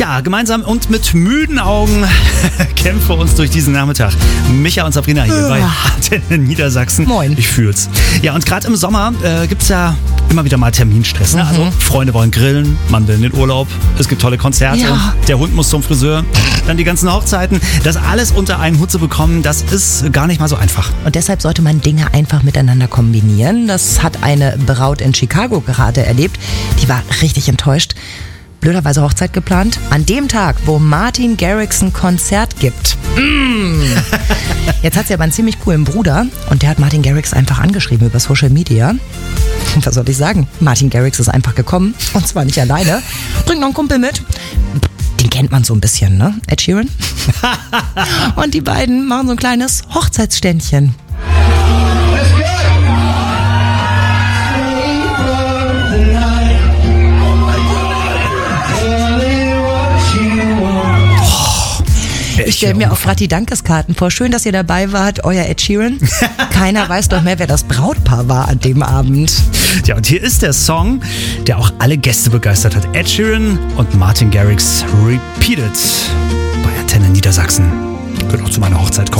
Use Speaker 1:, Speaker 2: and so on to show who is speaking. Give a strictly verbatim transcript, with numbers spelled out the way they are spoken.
Speaker 1: Ja, gemeinsam und mit müden Augen kämpfen wir uns durch diesen Nachmittag. Micha und Sabrina hier bei Antenne Niedersachsen.
Speaker 2: Moin.
Speaker 1: Ich fühl's. Ja, und gerade im Sommer äh, gibt's ja immer wieder mal Terminstress. Ne?
Speaker 2: Mhm.
Speaker 1: Also Freunde wollen grillen, man will in den Urlaub, es gibt tolle Konzerte,
Speaker 2: Ja.
Speaker 1: der Hund muss zum Friseur, dann die ganzen Hochzeiten. Das alles unter einen Hut zu bekommen, das ist gar nicht mal so einfach.
Speaker 2: Und deshalb sollte man Dinge einfach miteinander kombinieren. Das hat eine Braut in Chicago gerade erlebt. Die war richtig enttäuscht. Blöderweise Hochzeit geplant. An dem Tag, wo Martin Garrix ein Konzert gibt. Mm. Jetzt hat sie aber einen ziemlich coolen Bruder und der hat Martin Garrix einfach angeschrieben über Social Media. Und was soll ich sagen? Martin Garrix ist einfach gekommen und zwar nicht alleine. Bringt noch einen Kumpel mit. Den kennt man so ein bisschen, ne? Ed Sheeran. Und die beiden machen so ein kleines Hochzeitsständchen. Ich stelle mir auch gerade die Dankeskarten vor. Schön, dass ihr dabei wart, euer Ed Sheeran. Keiner weiß doch mehr, wer das Brautpaar war an dem Abend.
Speaker 1: Ja, und hier ist der Song, der auch alle Gäste begeistert hat. Ed Sheeran und Martin Garrix Repeated bei Antenne Niedersachsen. Könnt auch zu meiner Hochzeit kommen.